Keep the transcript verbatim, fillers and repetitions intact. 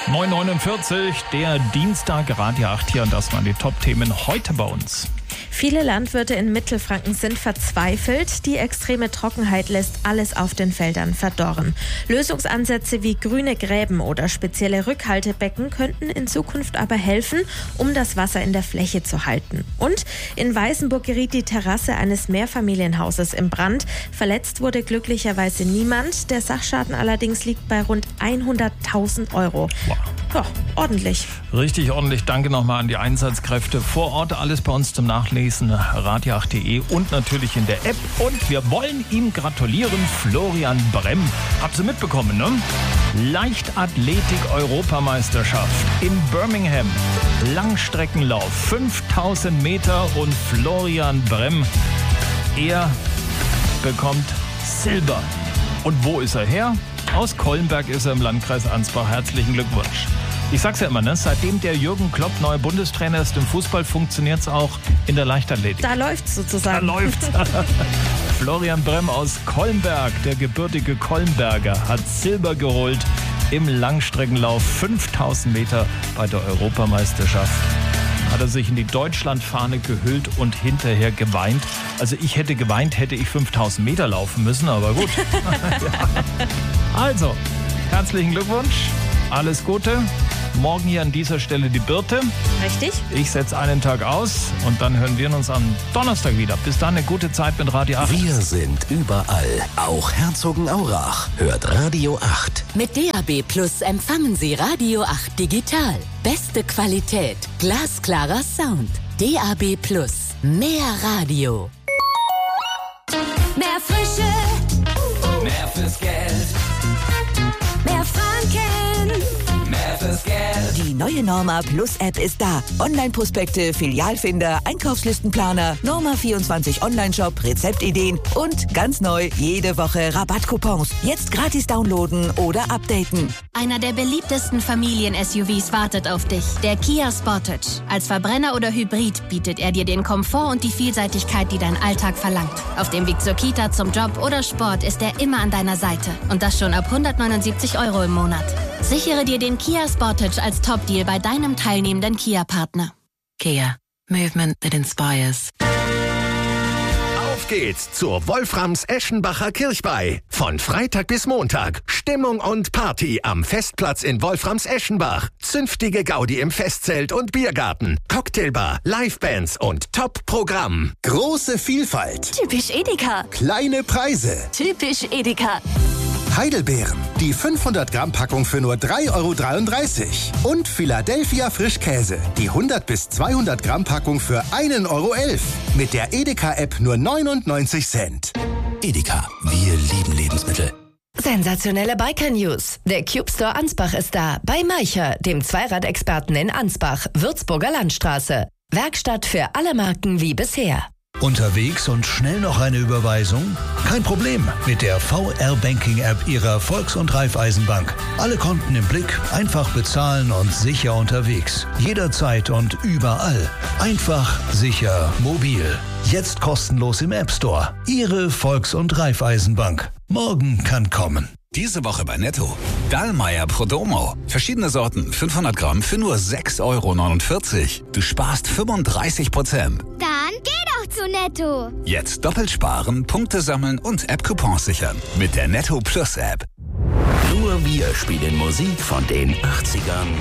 neun Uhr neunundvierzig, der Dienstag, Radio acht hier und das waren die Top-Themen heute bei uns. Viele Landwirte in Mittelfranken sind verzweifelt. Die extreme Trockenheit lässt alles auf den Feldern verdorren. Lösungsansätze wie grüne Gräben oder spezielle Rückhaltebecken könnten in Zukunft aber helfen, um das Wasser in der Fläche zu halten. Und in Weißenburg geriet die Terrasse eines Mehrfamilienhauses in Brand. Verletzt wurde glücklicherweise niemand. Der Sachschaden allerdings liegt bei rund hunderttausend Euro. Wow. Ja, ordentlich. Richtig ordentlich. Danke nochmal an die Einsatzkräfte vor Ort. Alles bei uns zum Nachlesen, radio acht punkt de und natürlich in der App. Und wir wollen ihm gratulieren, Florian Bremm. Habt ihr mitbekommen, ne? Leichtathletik-Europameisterschaft in Birmingham. Langstreckenlauf, fünftausend Meter und Florian Bremm, er bekommt Silber. Und wo ist er her? Aus Kollenberg ist er im Landkreis Ansbach. Herzlichen Glückwunsch. Ich sag's ja immer, ne? Seitdem der Jürgen Klopp neuer Bundestrainer ist im Fußball, funktioniert's auch in der Leichtathletik. Da läuft's sozusagen. Da läuft's. Florian Bremm aus Kollenberg, der gebürtige Kollenberger, hat Silber geholt im Langstreckenlauf. fünftausend Meter bei der Europameisterschaft. Hat er sich in die Deutschlandfahne gehüllt und hinterher geweint. Also ich hätte geweint, hätte ich fünftausend Meter laufen müssen, aber gut. Ja. Also, herzlichen Glückwunsch, alles Gute. Morgen hier an dieser Stelle die Birte. Richtig. Ich setze einen Tag aus und dann hören wir uns am Donnerstag wieder. Bis dann eine gute Zeit mit Radio acht. Wir sind überall, auch Herzogenaurach. Hört Radio acht. Mit D A B Plus empfangen Sie Radio acht digital. Beste Qualität, glasklarer Sound. D A B Plus, mehr Radio. Mehr Frische, mehr fürs Geld, mehr Franken, mehr fürs Geld. Die neue Norma Plus App ist da. Online-Prospekte, Filialfinder, Einkaufslistenplaner, Norma vierundzwanzig Online-Shop, Rezeptideen und ganz neu jede Woche Rabattcoupons. Jetzt gratis downloaden oder updaten. Einer der beliebtesten Familien-S U Vs wartet auf dich, der Kia Sportage. Als Verbrenner oder Hybrid bietet er dir den Komfort und die Vielseitigkeit, die dein Alltag verlangt. Auf dem Weg zur Kita, zum Job oder Sport ist er immer an deiner Seite. Und das schon ab hundertneunundsiebzig Euro im Monat. Sichere dir den Kia Sportage als Top-Deal bei deinem teilnehmenden Kia-Partner. Kia. Movement that inspires. Auf geht's zur Wolframs-Eschenbacher Kirchweih. Von Freitag bis Montag. Stimmung und Party am Festplatz in Wolframs-Eschenbach. Zünftige Gaudi im Festzelt und Biergarten. Cocktailbar, Livebands und Top-Programm. Große Vielfalt. typisch Edeka, Kleine Preise. typisch Edeka. Heidelbeeren. Die fünfhundert Gramm Packung für nur drei Euro dreiunddreißig. Und Philadelphia Frischkäse. Die hundert bis zweihundert Gramm Packung für ein Euro elf. Mit der Edeka-App nur neunundneunzig Cent. Edeka. Wir lieben Lebensmittel. Sensationelle Biker-News. Der Cube Store Ansbach ist da. Bei Maicher, dem Zweiradexperten in Ansbach, Würzburger Landstraße. Werkstatt für alle Marken wie bisher. Unterwegs und schnell noch eine Überweisung? Kein Problem mit der V R-Banking-App Ihrer Volks- und Raiffeisenbank. Alle Konten im Blick, einfach bezahlen und sicher unterwegs. Jederzeit und überall. Einfach, sicher, mobil. Jetzt kostenlos im App Store. Ihre Volks- und Raiffeisenbank. Morgen kann kommen. Diese Woche bei Netto. Dallmayr Prodomo. Verschiedene Sorten, fünfhundert Gramm für nur sechs Euro neunundvierzig. Du sparst fünfunddreißig Prozent. Dann geh doch zu Netto. Jetzt doppelt sparen, Punkte sammeln und App-Coupons sichern. Mit der Netto Plus App. Nur wir spielen Musik von den achtzigern,